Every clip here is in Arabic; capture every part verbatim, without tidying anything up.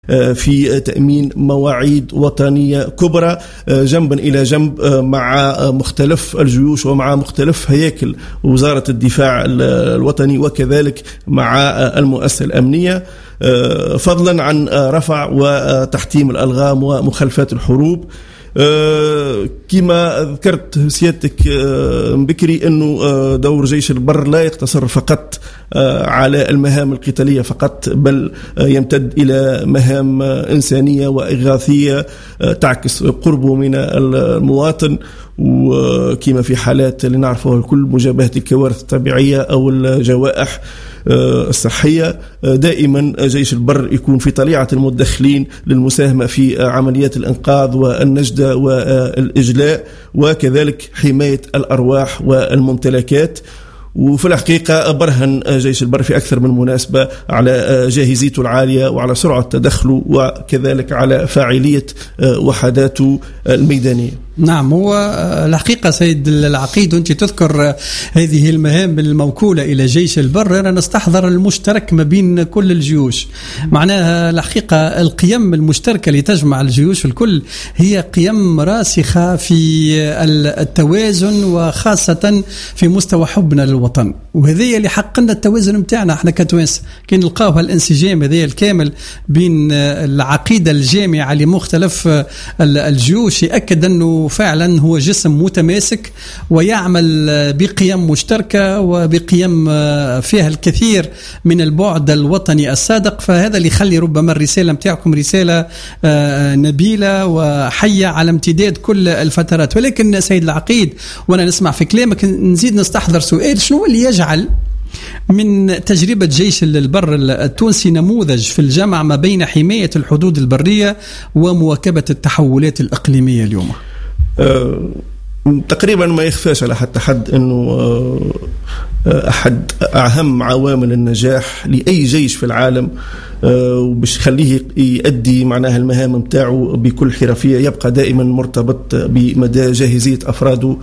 في تأمين مواعيد وطنية كبرى جنبا إلى جنب مع مختلف الجيوش ومع مختلف هياكل وزارة الدفاع الوطني وكذلك مع المؤسسة الأمنية، فضلا عن رفع وتحطيم الألغام ومخالفات الحروب. أه كما ذكرت سيادتك أه بكري أنه أه دور جيش البر لا يقتصر فقط أه على المهام القتالية فقط، بل أه يمتد إلى مهام أه إنسانية وإغاثية أه تعكس قربه من المواطن، وكما في حالات اللي نعرفها الكل مجابهة الكوارث الطبيعية أو الجوائح الصحية. دائما جيش البر يكون في طليعة المدخلين للمساهمة في عمليات الإنقاذ والنجدة والإجلاء وكذلك حماية الأرواح والممتلكات. وفي الحقيقة برهن جيش البر في أكثر من مناسبة على جاهزيته العالية وعلى سرعة تدخله وكذلك على فاعلية وحداته الميدانية. نعم، هو الحقيقة سيد العقيد وانت تذكر هذه المهام الموكولة إلى جيش البر، أنا نستحضر المشترك ما بين كل الجيوش. معناها الحقيقة القيم المشتركة اللي تجمع الجيوش الكل هي قيم راسخة في التوازن وخاصة في مستوى حبنا للوطن، وهذه اللي حققنا التوازن متاعنا احنا كتوانس كي نلقاو الانسجام هذا الكامل بين العقيدة الجامعة لمختلف الجيوش، يأكد أنه فعلا هو جسم متماسك ويعمل بقيم مشتركة وبقيم فيها الكثير من البعد الوطني الصادق. فهذا اللي يخلي ربما الرسالة متاعكم رسالة نبيلة وحية على امتداد كل الفترات. ولكن سيد العقيد وانا نسمع في كلامك نزيد نستحضر سؤال، شنو اللي يجعل من تجربة جيش البر التونسي نموذج في الجمع ما بين حماية الحدود البرية ومواكبة التحولات الإقليمية اليوم؟ أه تقريبا ما يخفاش على حتى حد أنه أه أحد أهم عوامل النجاح لأي جيش في العالم وباش خليه يؤدي معناها المهام متاعه بكل حرفية يبقى دائما مرتبط بمدى جاهزية أفراده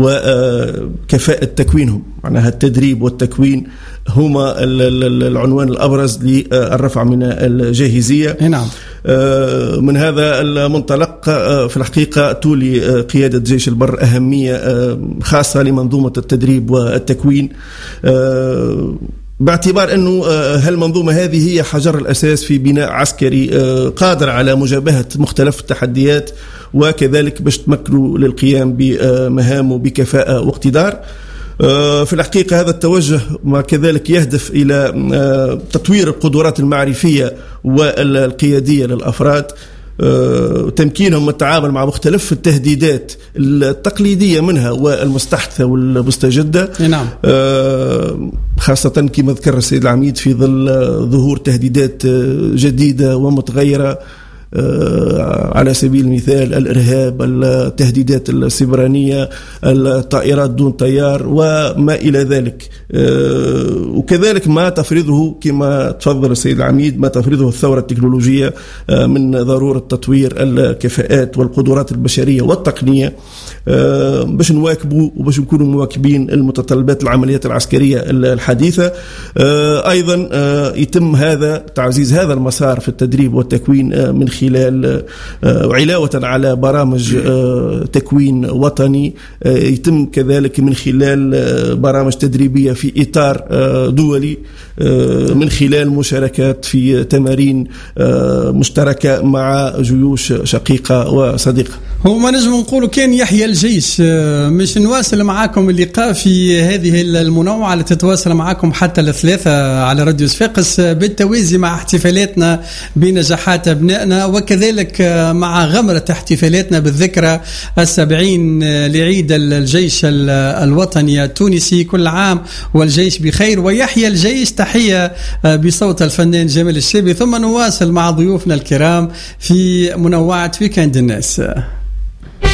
وكفاءة تكوينهم. معناها التدريب والتكوين هما العنوان الأبرز للرفع من الجاهزية. نعم. من هذا المنطلق في الحقيقة تولي قيادة جيش البر أهمية خاصة لمنظومة التدريب والتكوين، باعتبار أنه هالمنظومة هذه هي حجر الأساس في بناء عسكري قادر على مجابهة مختلف التحديات وكذلك باش تمكنوا للقيام بمهامه بكفاءة واقتدار. في الحقيقة هذا التوجه ما كذلك يهدف إلى تطوير القدرات المعرفية والقيادية للأفراد، تمكينهم من التعامل مع مختلف التهديدات التقليدية منها والمستحدثة والمستجدة. نعم. خاصة كما ذكر السيد العميد في ظل ظهور تهديدات جديدة ومتغيرة على سبيل المثال الإرهاب، التهديدات السيبرانية، الطائرات دون طيار وما إلى ذلك، وكذلك ما تفرضه كما تفضل السيد العميد ما تفرضه الثورة التكنولوجية من ضرورة تطوير الكفاءات والقدرات البشرية والتقنية باش نواكبوا وباش نكونوا مواكبين المتطلبات العمليات العسكرية الحديثة. أيضا يتم هذا تعزيز هذا المسار في التدريب والتكوين من خلال علاوة على برامج تكوين وطني، يتم كذلك من خلال برامج تدريبية في إطار دولي من خلال مشاركات في تمارين مشتركة مع جيوش شقيقة وصديقة. هو ما نجم نقولوا كان يحيى الجيش. مش نواصل معاكم اللقاء في هذه المنوعة اللي تتواصل معاكم حتى الثلاثة على راديو صفاقس بالتوازي مع احتفالاتنا بنجاحات أبنائنا وكذلك مع غمرة احتفالاتنا بالذكرى السبعين لعيد الجيش الوطني التونسي. كل عام والجيش بخير ويحيى الجيش. تحية بصوت الفنان جمال الشيبي، ثم نواصل مع ضيوفنا الكرام في منوعة ويكند الناس.